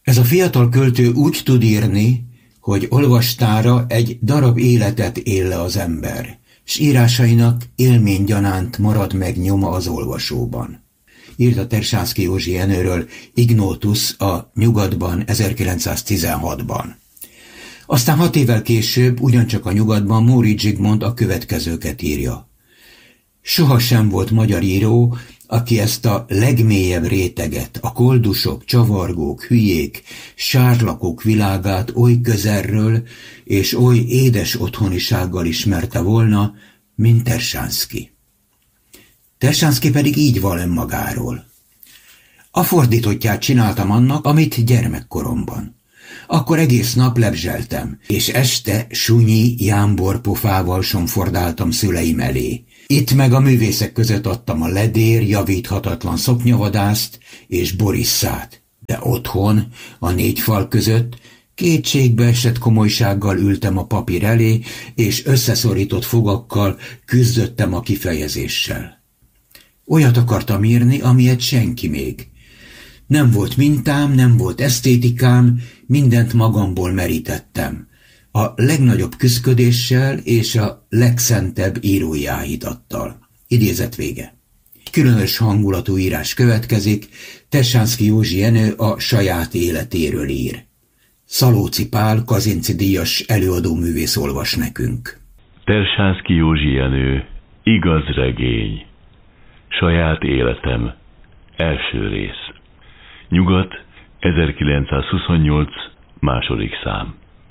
Ez a fiatal költő úgy tud írni, hogy olvastára egy darab életet él le az ember, s írásainak élménygyanánt marad meg nyoma az olvasóban. Írta Tersánszky Józsi Jenőről Ignotus a Nyugatban 1916-ban. Aztán 6 évvel később, ugyancsak a Nyugatban Móricz Zsigmond a következőket írja. Sohasem volt magyar író, aki ezt a legmélyebb réteget, a koldusok, csavargók, hülyék, sárlakók világát oly közelről és oly édes otthonisággal ismerte volna, mint Tersánszky. Tersánszky pedig így val önmagáról. A fordítottját csináltam annak, amit gyermekkoromban. Akkor egész nap lebzseltem, és este sunyi jámborpofával somfordáltam szüleim elé. Itt meg a művészek között adtam a ledér, javíthatatlan szoknyavadászt és Borisszát. De otthon, a 4 fal között kétségbeesett komolysággal ültem a papír elé, és összeszorított fogakkal küzdöttem a kifejezéssel. Olyat akartam írni, amilyet senki még. Nem volt mintám, nem volt esztétikám, mindent magamból merítettem. A legnagyobb küszködéssel és a legszentebb írói áhítattal. Idézet vége. Különös hangulatú írás következik, Tersánszky Józsi Jenő a saját életéről ír. Szalóci Pál, Kazinczy díjas előadóművész olvas nekünk. Tersánszky Józsi Jenő, igaz regény. Saját életem. Első rész. Nyugat, 1928, második szám.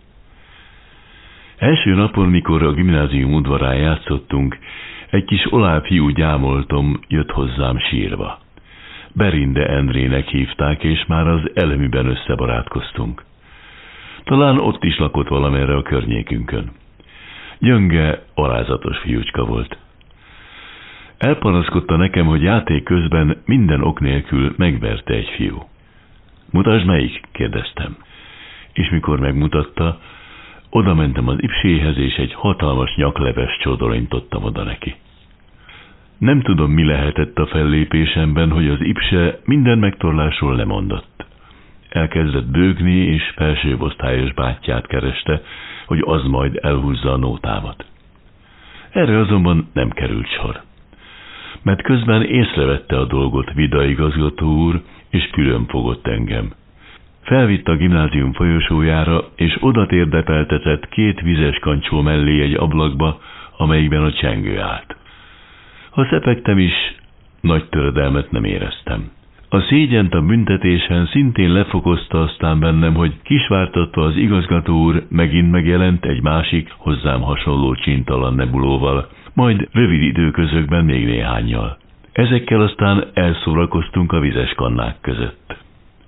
Első napon, mikor a gimnázium udvarán játszottunk, egy kis oláv fiú gyámoltom jött hozzám sírva. Berinde Endrének hívták, és már az elemiben összebarátkoztunk. Talán ott is lakott valamerre a környékünkön. Gyönge, alázatos fiúcska volt. Elpanaszkodta nekem, hogy játék közben minden ok nélkül megverte egy fiú. Mutasd melyik? Kérdeztem. És mikor megmutatta, oda mentem az ipséhez, és egy hatalmas nyakleves csodorintottam oda neki. Nem tudom, mi lehetett a fellépésemben, hogy az ipse minden megtorlásról lemondott. Elkezdett bőgni, és felsőosztályos bátyját kereste, hogy az majd elhúzza a nótámat. Erre azonban nem került sor. Mert közben észrevette a dolgot Vida igazgató úr, és külön fogott engem. Felvitt a gimnázium folyosójára, és oda térdepeltetett 2 vizes kancsó mellé egy ablakba, amelyikben a csengő állt. Ha szepegtem is, nagy töredelmet nem éreztem. A szégyent a büntetésen szintén lefokozta aztán bennem, hogy kisvártatva az igazgató úr megint megjelent egy másik, hozzám hasonló csintalan nebulóval, majd rövid időközökben még néhánnyal. Ezekkel aztán elszórakoztunk a vizes kannák között.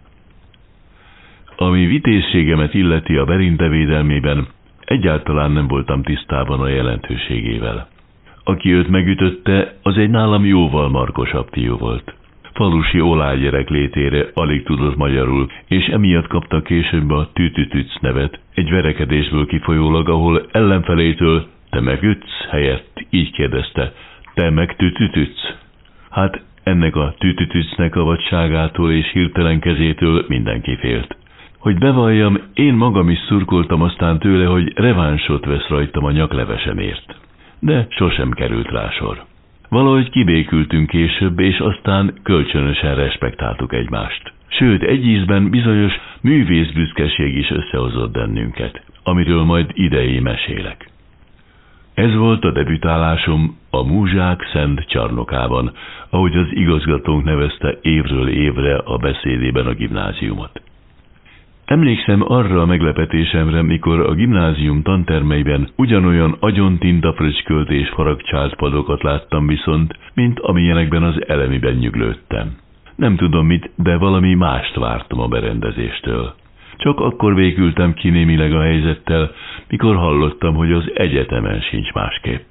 Ami vitézségemet illeti a Berinde védelmében, egyáltalán nem voltam tisztában a jelentőségével. Aki őt megütötte, az egy nálam jóval markosabb fiú volt. Falusi olágyerek létére alig tudott magyarul, és emiatt kapta később a Tütütüc nevet, egy verekedésből kifolyólag, ahol ellenfelétől te megütsz helyett így kérdezte, te meg Tütütüc? Hát ennek a Tütütücnek a vadságától és hirtelen kezétől mindenki félt. Hogy bevalljam, én magam is szurkoltam aztán tőle, hogy revánsot vesz rajtam a nyaklevesemért. De sosem került rá sor. Valahogy kibékültünk később, és aztán kölcsönösen respektáltuk egymást. Sőt, egy ízben bizonyos művészbüszkeség is összehozott bennünket, amiről majd idejé mesélek. Ez volt a debütálásom a Múzsák Szent Csarnokában, ahogy az igazgatónk nevezte évről évre a beszédében a gimnáziumot. Emlékszem arra a meglepetésemre, mikor a gimnázium tantermeiben ugyanolyan agyontintafröcskölt és faragcsált padokat láttam viszont, mint amilyenekben az elemiben nyüglődtem. Nem tudom mit, de valami mást vártam a berendezéstől. Csak akkor vékültem ki némileg a helyzettel, mikor hallottam, hogy az egyetemen sincs másképp.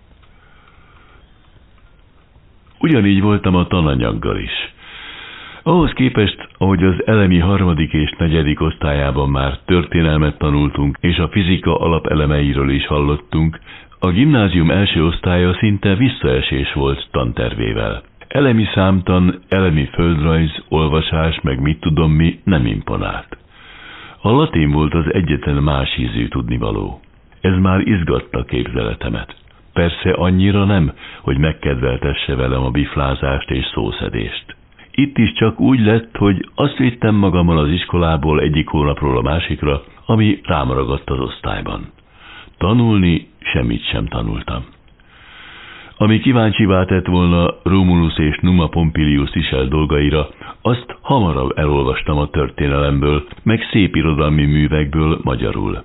Ugyanígy voltam a tananyaggal is. Ahhoz képest, ahogy az elemi 3. és 4. osztályában már történelmet tanultunk, és a fizika alapelemeiről is hallottunk, a gimnázium első osztálya szinte visszaesés volt tantervével. Elemi számtan, elemi földrajz, olvasás, meg mit tudom mi nem imponált. A latin volt az egyetlen más ízű tudnivaló. Ez már izgatta képzeletemet. Persze annyira nem, hogy megkedveltesse velem a biflázást és szószedést. Itt is csak úgy lett, hogy azt vittem magammal az iskolából egyik hónapról a másikra, ami rám ragadt az osztályban. Tanulni semmit sem tanultam. Ami kíváncsivá tett volna Romulus és Numa Pompilius Isel dolgaira, azt hamarabb elolvastam a történelemből, meg szép irodalmi művekből magyarul.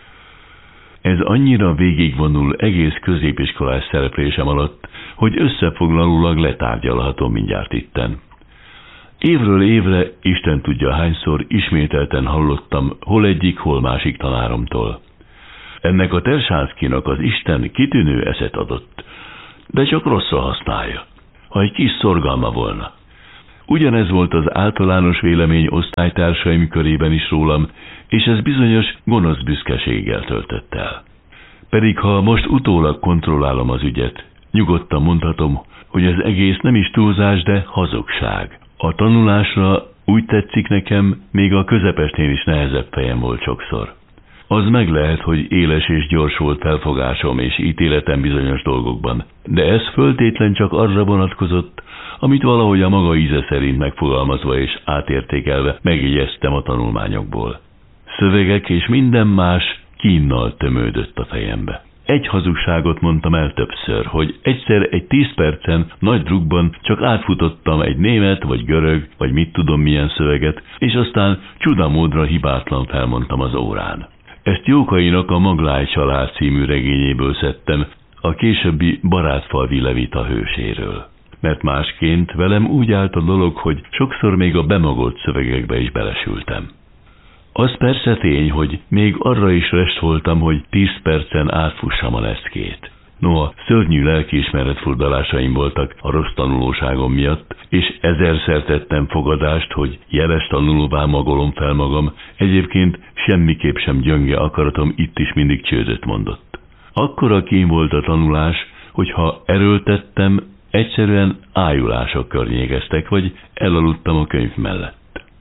Ez annyira végigvonul egész középiskolás szereplésem alatt, hogy összefoglalólag letárgyalhatom mindjárt itten. Évről évre, Isten tudja hányszor, ismételten hallottam hol egyik, hol másik tanáromtól. Ennek a Tersánszkinak az Isten kitűnő eszet adott, de csak rosszra használja, ha egy kis szorgalma volna. Ugyanez volt az általános vélemény osztálytársaim körében is rólam, és ez bizonyos gonosz büszkeséggel töltött el. Pedig ha most utólag kontrollálom az ügyet, nyugodtan mondhatom, hogy az egész nem is túlzás, de hazugság. A tanulásra úgy tetszik nekem, még a közepesnél is nehezebb fejem volt sokszor. Az meg lehet, hogy éles és gyors volt felfogásom és ítéletem bizonyos dolgokban, de ez föltétlen csak arra vonatkozott, amit valahogy a maga íze szerint megfogalmazva és átértékelve megjegyeztem a tanulmányokból. Szövegek és minden más kínnal tömődött a fejembe. Egy hazugságot mondtam el többször, hogy egyszer egy 10 percen nagy drukban csak átfutottam egy német vagy görög, vagy mit tudom milyen szöveget, és aztán csudamódra hibátlan felmondtam az órán. Ezt Jókainak a Magláj család című regényéből szedtem, a későbbi Barátfalvi Levita hőséről. Mert másként velem úgy állt a dolog, hogy sokszor még a bemagolt szövegekbe is belesültem. Az persze tény, hogy még arra is rest voltam, hogy 10 percen átfussam a leszkét. Noha szörnyű lelkiismeret furdalásaim voltak a rossz tanulóságom miatt, és ezerszer tettem fogadást, hogy jeles tanulóvá magolom fel magam, egyébként semmiképp sem gyönge akaratom itt is mindig csődöt mondott. Akkora kém volt a tanulás, hogy ha erőltettem, egyszerűen ájulások környékeztek, vagy elaludtam a könyv mellett.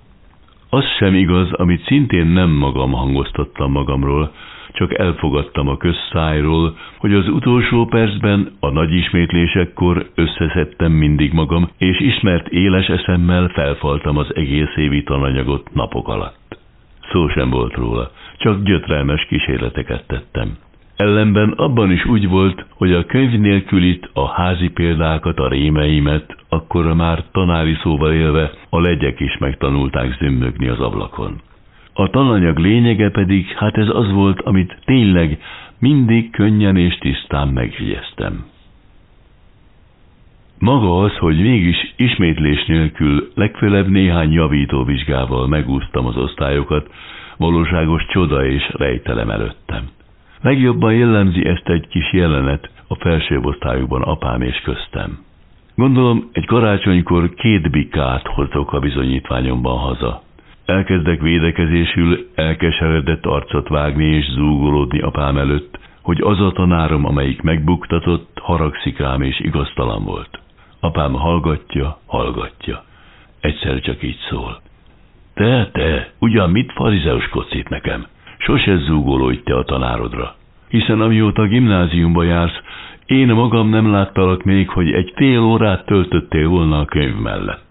Az sem igaz, amit szintén nem magam hangoztattam magamról, csak elfogadtam a közszájról, hogy az utolsó percben, a nagy ismétlésekkor összeszedtem mindig magam, és ismert éles eszemmel felfaltam az egész évi tananyagot napok alatt. Szó sem volt róla, csak gyötrelmes kísérleteket tettem. Ellenben abban is úgy volt, hogy a könyv nélkül itt a házi példákat, a rémeimet, akkor már tanári szóval élve a legyek is megtanulták zümmögni az ablakon. A tananyag lényege pedig, hát ez az volt, amit tényleg mindig könnyen és tisztán megjegyeztem. Maga az, hogy mégis ismétlés nélkül legfeljebb néhány javító vizsgával megúsztam az osztályokat, valóságos csoda és rejtelem előttem. Legjobban jellemzi ezt egy kis jelenet a felsőbb osztályokban apám és köztem. Gondolom, egy karácsonykor 2 bikát hozok a bizonyítványomban haza. Elkezdek védekezésül elkeseredett arcot vágni és zúgolódni apám előtt, hogy az a tanárom, amelyik megbuktatott, haragszik rám és igaztalan volt. Apám hallgatja. Egyszer csak így szól. Te, ugyan mit farizeuskodsz itt nekem? Sose zúgolódj te a tanárodra. Hiszen amióta gimnáziumba jársz, én magam nem láttalak még, hogy egy fél órát töltöttél volna a könyv mellett.